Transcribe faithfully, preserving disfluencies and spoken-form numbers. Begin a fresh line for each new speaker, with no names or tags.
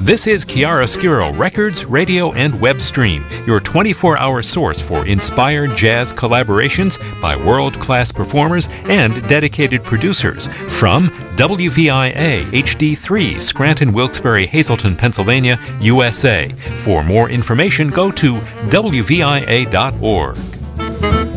This is Chiaroscuro Records, Radio, and Web Stream, your twenty-four hour source for inspired jazz collaborations by world-class performers and dedicated producers from W V I A H D three, Scranton, Wilkes-Barre, Hazleton, Pennsylvania, U S A. For more information, go to W V I A dot org.